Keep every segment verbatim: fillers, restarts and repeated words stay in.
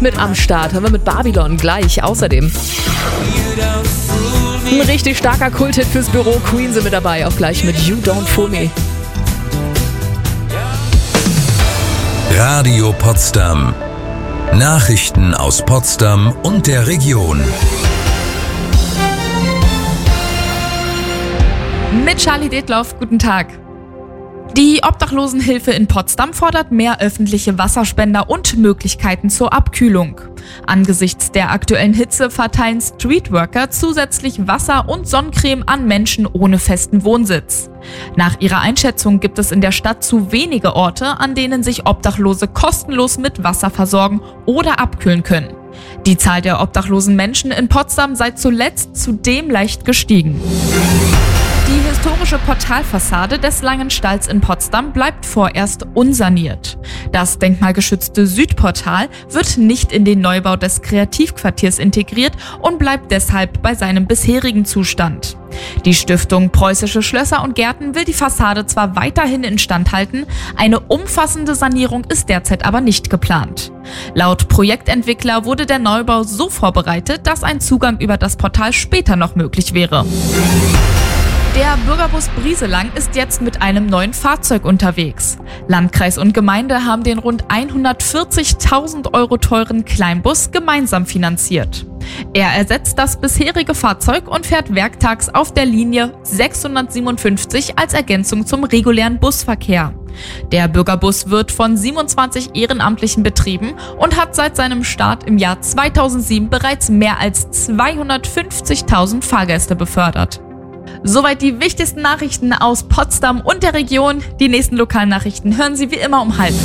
mit am Start. Hören wir mit Babylon gleich. Außerdem ein richtig starker Kulthit fürs Büro. Queen sind mit dabei. Auch gleich mit You Don't Fool Me. Radio Potsdam. Nachrichten aus Potsdam und der Region. Mit Charlie Detloff, guten Tag. Die Obdachlosenhilfe in Potsdam fordert mehr öffentliche Wasserspender und Möglichkeiten zur Abkühlung. Angesichts der aktuellen Hitze verteilen Streetworker zusätzlich Wasser und Sonnencreme an Menschen ohne festen Wohnsitz. Nach ihrer Einschätzung gibt es in der Stadt zu wenige Orte, an denen sich Obdachlose kostenlos mit Wasser versorgen oder abkühlen können. Die Zahl der obdachlosen Menschen in Potsdam sei zuletzt zudem leicht gestiegen. Die historische Portalfassade des Langenstalls in Potsdam bleibt vorerst unsaniert. Das denkmalgeschützte Südportal wird nicht in den Neubau des Kreativquartiers integriert und bleibt deshalb bei seinem bisherigen Zustand. Die Stiftung Preußische Schlösser und Gärten will die Fassade zwar weiterhin instand halten, eine umfassende Sanierung ist derzeit aber nicht geplant. Laut Projektentwickler wurde der Neubau so vorbereitet, dass ein Zugang über das Portal später noch möglich wäre. Der Bürgerbus Brieselang ist jetzt mit einem neuen Fahrzeug unterwegs. Landkreis und Gemeinde haben den rund hundertvierzigtausend Euro teuren Kleinbus gemeinsam finanziert. Er ersetzt das bisherige Fahrzeug und fährt werktags auf der Linie sechshundertsiebenundfünfzig als Ergänzung zum regulären Busverkehr. Der Bürgerbus wird von siebenundzwanzig Ehrenamtlichen betrieben und hat seit seinem Start im Jahr zweitausendsieben bereits mehr als zweihundertfünfzigtausend Fahrgäste befördert. Soweit die wichtigsten Nachrichten aus Potsdam und der Region. Die nächsten lokalen Nachrichten hören Sie wie immer um halb.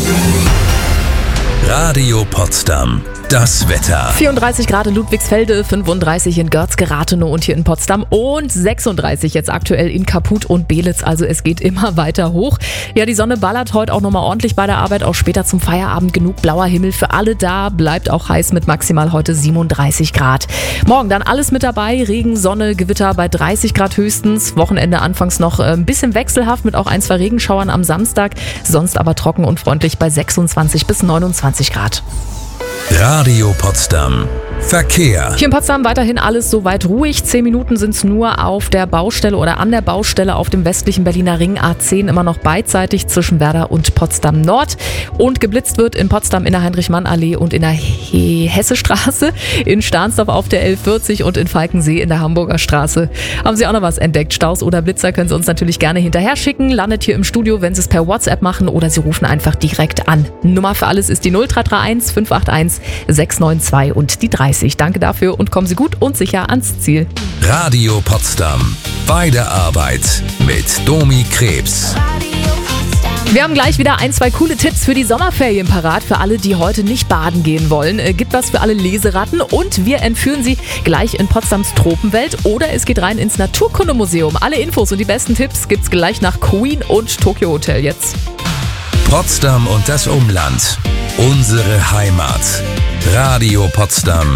Radio Potsdam. Das Wetter. vierunddreißig Grad in Ludwigsfelde, fünfunddreißig in Görzge-Rathenow und hier in Potsdam und sechsunddreißig jetzt aktuell in Kaput und Belitz. Also es geht immer weiter hoch. Ja, die Sonne ballert heute auch nochmal ordentlich bei der Arbeit. Auch später zum Feierabend genug blauer Himmel für alle da. Bleibt auch heiß mit maximal heute siebenunddreißig Grad. Morgen dann alles mit dabei. Regen, Sonne, Gewitter bei dreißig Grad höchstens. Wochenende anfangs noch ein bisschen wechselhaft mit auch ein, zwei Regenschauern am Samstag. Sonst aber trocken und freundlich bei sechsundzwanzig bis neunundzwanzig Grad. Radio Potsdam. Verkehr. Hier in Potsdam weiterhin alles soweit ruhig. Zehn Minuten sind es nur auf der Baustelle oder an der Baustelle auf dem westlichen Berliner Ring A zehn, immer noch beidseitig zwischen Werder und Potsdam Nord. Und geblitzt wird in Potsdam in der Heinrich-Mann-Allee und in der He- Hessestraße, in Stahnsdorf auf der L vierzig und in Falkensee in der Hamburger Straße. Haben Sie auch noch was entdeckt? Staus oder Blitzer können Sie uns natürlich gerne hinterher schicken. Landet hier im Studio, wenn Sie es per WhatsApp machen oder Sie rufen einfach direkt an. Nummer für alles ist die null drei drei eins fünf acht eins sechs neun zwei und die dreißig. Danke dafür und kommen Sie gut und sicher ans Ziel. Radio Potsdam. Bei der Arbeit mit Domi Krebs. Wir haben gleich wieder ein, zwei coole Tipps für die Sommerferien parat. Für alle, die heute nicht baden gehen wollen. Äh, gibt was für alle Leseratten und wir entführen Sie gleich in Potsdams Tropenwelt oder es geht rein ins Naturkundemuseum. Alle Infos und die besten Tipps gibt's gleich nach Queen und Tokyo Hotel jetzt. Potsdam und das Umland. Unsere Heimat. Radio Potsdam.